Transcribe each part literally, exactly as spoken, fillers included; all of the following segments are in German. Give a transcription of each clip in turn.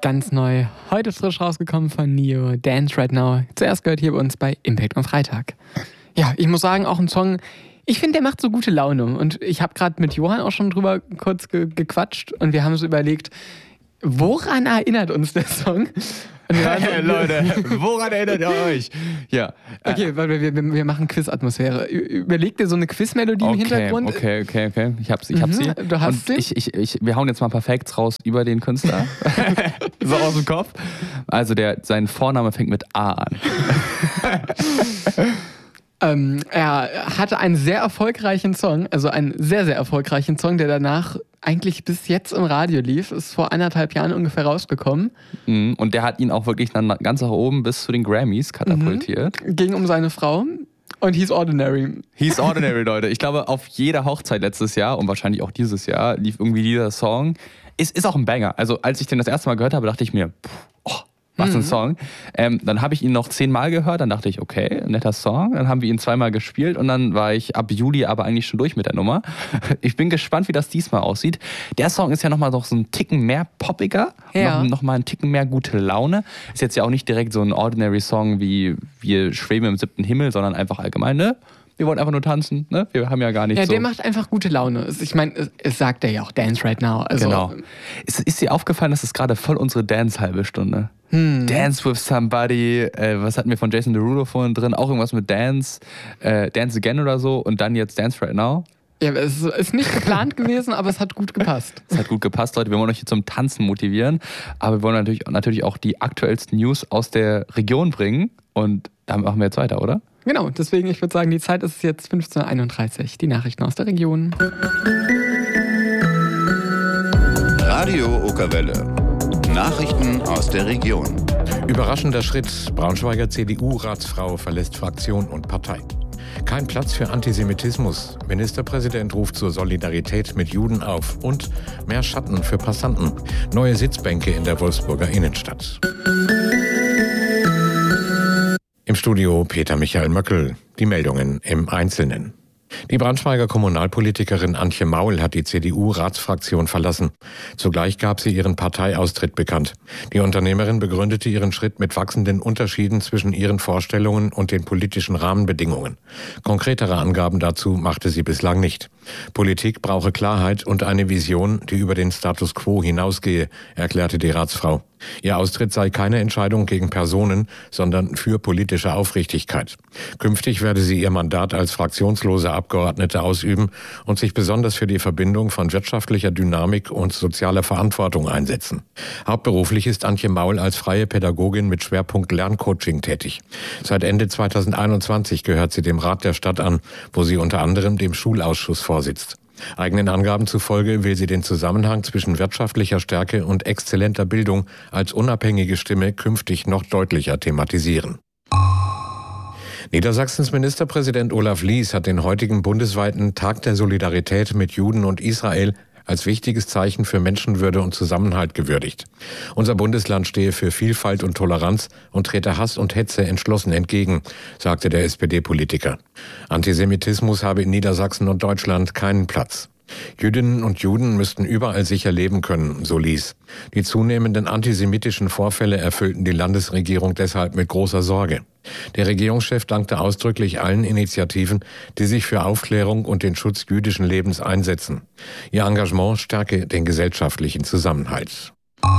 Ganz neu, heute frisch rausgekommen von Neo, Dance Right Now. Zuerst gehört hier bei uns bei Impact am Freitag. Ja, ich muss sagen, auch ein Song, ich finde, der macht so gute Laune. Und ich habe gerade mit Johann auch schon drüber kurz ge- gequatstscht und wir haben so überlegt, woran erinnert uns der Song? Hey, Leute, woran erinnert ihr euch? Ja. Okay, weil wir, wir, wir machen Quiz-Atmosphäre. Überleg dir so eine Quiz-Melodie okay, im Hintergrund. Okay, okay, okay. Ich hab, ich hab mhm, sie. Du hast und sie? Ich, ich, ich, wir hauen jetzt mal perfekt raus über den Künstler. So aus dem Kopf. Also der, sein Vorname fängt mit A an. ähm, er hatte einen sehr erfolgreichen Song, also einen sehr, sehr erfolgreichen Song, der danach eigentlich bis jetzt im Radio lief, ist vor anderthalb Jahren ungefähr rausgekommen. Mhm. Und der hat ihn auch wirklich dann ganz nach oben bis zu den Grammys katapultiert. Mhm. Ging um seine Frau und hieß Ordinary. Hieß Ordinary, Leute. Ich glaube, auf jeder Hochzeit letztes Jahr und wahrscheinlich auch dieses Jahr lief irgendwie dieser Song. Ist, ist auch ein Banger. Also als ich den das erste Mal gehört habe, dachte ich mir, pff, oh, was ein Song. Ähm, dann habe ich ihn noch zehnmal gehört, dann dachte ich, okay, netter Song. Dann haben wir ihn zweimal gespielt und dann war ich ab Juli aber eigentlich schon durch mit der Nummer. Ich bin gespannt, wie das diesmal aussieht. Der Song ist ja nochmal noch so ein Ticken mehr poppiger, ja. noch, noch mal ein Ticken mehr gute Laune. Ist jetzt ja auch nicht direkt so ein Ordinary Song wie Wir schweben im siebten Himmel, sondern einfach allgemein, ne? Wir wollen einfach nur tanzen, ne? Wir haben ja gar nichts. Ja, so. der macht einfach gute Laune. Ich meine, es, es sagt er ja auch, Dance Right Now. Also, genau. Ist, ist dir aufgefallen, dass es gerade voll unsere Dance-halbe Stunde? Hm. Dance with Somebody, äh, was hatten wir von Jason Derulo vorhin drin? Auch irgendwas mit Dance, äh, Dance Again oder so und dann jetzt Dance Right Now. Ja, es ist nicht geplant gewesen, aber es hat gut gepasst. Es hat gut gepasst, Leute. Wir wollen euch hier zum Tanzen motivieren, aber wir wollen natürlich, natürlich auch die aktuellsten News aus der Region bringen und da machen wir jetzt weiter, oder? Genau, deswegen, ich würde sagen, die Zeit ist jetzt fünfzehn Uhr einunddreißig. Die Nachrichten aus der Region. Radio Okerwelle. Nachrichten aus der Region. Überraschender Schritt. Braunschweiger C D U-Ratsfrau verlässt Fraktion und Partei. Kein Platz für Antisemitismus. Ministerpräsident ruft zur Solidarität mit Juden auf. Und mehr Schatten für Passanten. Neue Sitzbänke in der Wolfsburger Innenstadt. Im Studio Peter Michael Möckel. Die Meldungen im Einzelnen. Die Braunschweiger Kommunalpolitikerin Antje Maul hat die C D U-Ratsfraktion verlassen. Zugleich gab sie ihren Parteiaustritt bekannt. Die Unternehmerin begründete ihren Schritt mit wachsenden Unterschieden zwischen ihren Vorstellungen und den politischen Rahmenbedingungen. Konkretere Angaben dazu machte sie bislang nicht. Politik brauche Klarheit und eine Vision, die über den Status quo hinausgehe, erklärte die Ratsfrau. Ihr Austritt sei keine Entscheidung gegen Personen, sondern für politische Aufrichtigkeit. Künftig werde sie ihr Mandat als fraktionslose Abgeordnete ausüben und sich besonders für die Verbindung von wirtschaftlicher Dynamik und sozialer Verantwortung einsetzen. Hauptberuflich ist Antje Maul als freie Pädagogin mit Schwerpunkt Lerncoaching tätig. Seit Ende zweitausendeinundzwanzig gehört sie dem Rat der Stadt an, wo sie unter anderem dem Schulausschuss vorsitzt. Eigenen Angaben zufolge will sie den Zusammenhang zwischen wirtschaftlicher Stärke und exzellenter Bildung als unabhängige Stimme künftig noch deutlicher thematisieren. Niedersachsens Ministerpräsident Olaf Lies hat den heutigen bundesweiten Tag der Solidarität mit Juden und Israel als wichtiges Zeichen für Menschenwürde und Zusammenhalt gewürdigt. Unser Bundesland stehe für Vielfalt und Toleranz und trete Hass und Hetze entschlossen entgegen, sagte der S P D-Politiker. Antisemitismus habe in Niedersachsen und Deutschland keinen Platz. Jüdinnen und Juden müssten überall sicher leben können, so Lies. Die zunehmenden antisemitischen Vorfälle erfüllten die Landesregierung deshalb mit großer Sorge. Der Regierungschef dankte ausdrücklich allen Initiativen, die sich für Aufklärung und den Schutz jüdischen Lebens einsetzen. Ihr Engagement stärke den gesellschaftlichen Zusammenhalt.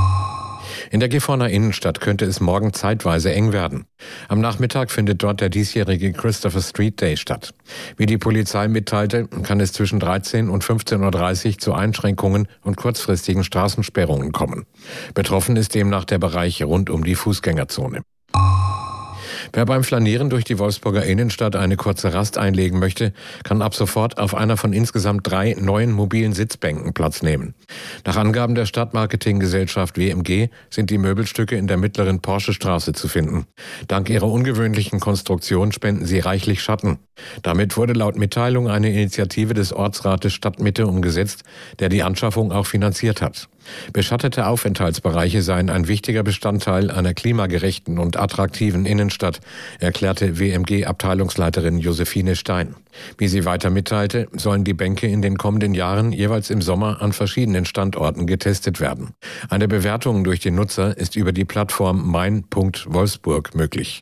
In der Gifhorner Innenstadt könnte es morgen zeitweise eng werden. Am Nachmittag findet dort der diesjährige Christopher Street Day statt. Wie die Polizei mitteilte, kann es zwischen dreizehn und fünfzehn Uhr dreißig zu Einschränkungen und kurzfristigen Straßensperrungen kommen. Betroffen ist demnach der Bereich rund um die Fußgängerzone. Wer beim Flanieren durch die Wolfsburger Innenstadt eine kurze Rast einlegen möchte, kann ab sofort auf einer von insgesamt drei neuen mobilen Sitzbänken Platz nehmen. Nach Angaben der Stadtmarketinggesellschaft W M G sind die Möbelstücke in der mittleren Porschestraße zu finden. Dank ihrer ungewöhnlichen Konstruktion spenden sie reichlich Schatten. Damit wurde laut Mitteilung eine Initiative des Ortsrates Stadtmitte umgesetzt, der die Anschaffung auch finanziert hat. Beschattete Aufenthaltsbereiche seien ein wichtiger Bestandteil einer klimagerechten und attraktiven Innenstadt, erklärte W M G-Abteilungsleiterin Josephine Stein. Wie sie weiter mitteilte, sollen die Bänke in den kommenden Jahren jeweils im Sommer an verschiedenen Standorten getestet werden. Eine Bewertung durch den Nutzer ist über die Plattform mein Punkt Wolfsburg möglich.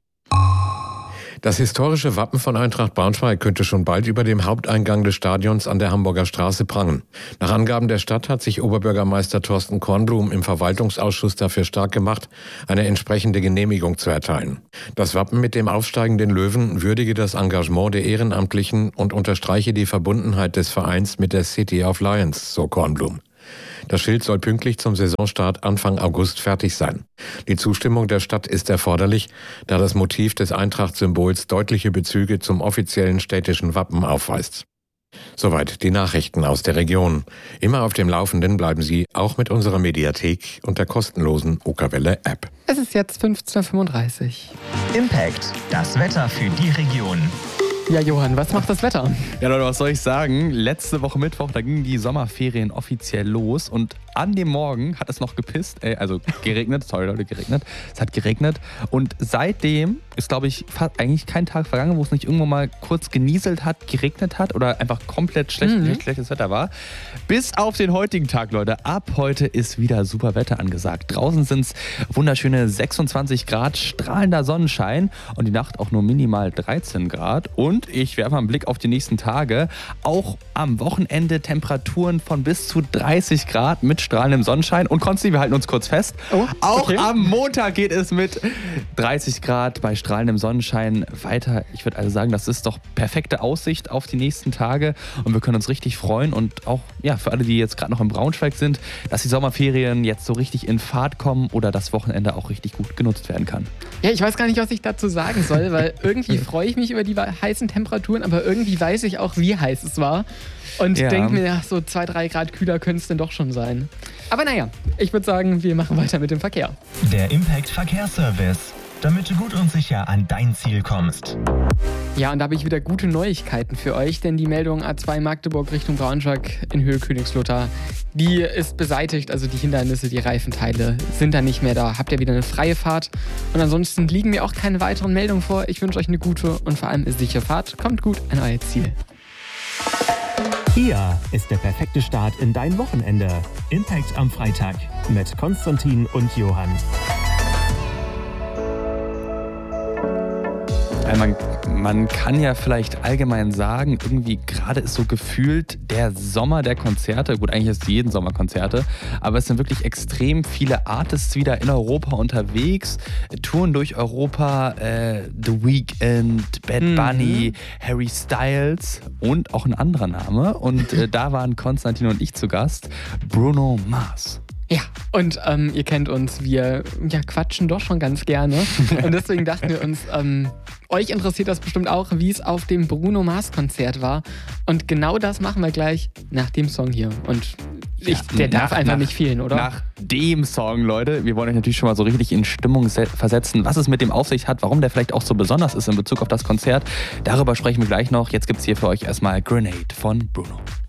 Das historische Wappen von Eintracht Braunschweig könnte schon bald über dem Haupteingang des Stadions an der Hamburger Straße prangen. Nach Angaben der Stadt hat sich Oberbürgermeister Thorsten Kornblum im Verwaltungsausschuss dafür stark gemacht, eine entsprechende Genehmigung zu erteilen. Das Wappen mit dem aufsteigenden Löwen würdige das Engagement der Ehrenamtlichen und unterstreiche die Verbundenheit des Vereins mit der City of Lions, so Kornblum. Das Schild soll pünktlich zum Saisonstart Anfang August fertig sein. Die Zustimmung der Stadt ist erforderlich, da das Motiv des Eintracht-Symbols deutliche Bezüge zum offiziellen städtischen Wappen aufweist. Soweit die Nachrichten aus der Region. Immer auf dem Laufenden bleiben Sie auch mit unserer Mediathek und der kostenlosen Okawelle-App. Es ist jetzt fünfzehn Uhr fünfunddreißig. Impact, das Wetter für die Region. Ja, Johann, was macht das Wetter? Ja, Leute, was soll ich sagen? Letzte Woche Mittwoch, da gingen die Sommerferien offiziell los und an dem Morgen hat es noch gepisst, äh, also geregnet, sorry Leute, geregnet. Es hat geregnet und seitdem ist, glaube ich, eigentlich kein Tag vergangen, wo es nicht irgendwo mal kurz genieselt hat, geregnet hat oder einfach komplett schlecht, mhm. schlechtes Wetter war. Bis auf den heutigen Tag, Leute. Ab heute ist wieder super Wetter angesagt. Draußen sind es wunderschöne sechsundzwanzig Grad, strahlender Sonnenschein und die Nacht auch nur minimal dreizehn Grad. Und ich werfe mal einen Blick auf die nächsten Tage. Auch am Wochenende Temperaturen von bis zu dreißig Grad mit strahlendem Sonnenschein. Und Konsti, wir halten uns kurz fest. Oh, auch okay. Am Montag geht es mit dreißig Grad bei strahlendem Sonnenschein weiter. Ich würde also sagen, das ist doch perfekte Aussicht auf die nächsten Tage. Und wir können uns richtig freuen. Und auch ja, für alle, die jetzt gerade noch in Braunschweig sind, dass die Sommerferien jetzt so richtig in Fahrt kommen oder das Wochenende auch richtig gut genutzt werden kann. Ja, ich weiß gar nicht, was ich dazu sagen soll, weil irgendwie freue ich mich über die heißen Temperaturen, aber irgendwie weiß ich auch, wie heiß es war. Und ja. denke mir, so zwei, drei Grad kühler könnte es denn doch schon sein. Aber naja, ich würde sagen, wir machen weiter mit dem Verkehr. Der Impact Verkehrsservice, damit du gut und sicher an dein Ziel kommst. Ja, und da habe ich wieder gute Neuigkeiten für euch, denn die Meldung A zwei Magdeburg Richtung Braunschweig in Höhe Königslutter, die ist beseitigt, also die Hindernisse, die Reifenteile sind da nicht mehr da. Habt ihr wieder eine freie Fahrt und ansonsten liegen mir auch keine weiteren Meldungen vor. Ich wünsche euch eine gute und vor allem sichere Fahrt. Kommt gut an euer Ziel. Hier ist der perfekte Start in dein Wochenende. Impact am Freitag mit Konstantin und Johann. Man, man kann ja vielleicht allgemein sagen, irgendwie gerade ist so gefühlt der Sommer der Konzerte. Gut, eigentlich ist jeden Sommer Konzerte, aber es sind wirklich extrem viele Artists wieder in Europa unterwegs, touren durch Europa, äh, The Weeknd, Bad Bunny, mhm. Harry Styles und auch ein anderer Name. Und äh, da waren Konstantin und ich zu Gast, Bruno Mars. Ja, und ähm, ihr kennt uns, wir ja, quatschen doch schon ganz gerne. Und deswegen dachten wir uns, ähm, euch interessiert das bestimmt auch, wie es auf dem Bruno Mars Konzert war. Und genau das machen wir gleich nach dem Song hier. Und ich, ja, der darf nach, einfach nach, nicht fehlen, oder? Nach dem Song, Leute. Wir wollen euch natürlich schon mal so richtig in Stimmung versetzen, was es mit dem auf sich hat, warum der vielleicht auch so besonders ist in Bezug auf das Konzert. Darüber sprechen wir gleich noch. Jetzt gibt es hier für euch erstmal Grenade von Bruno.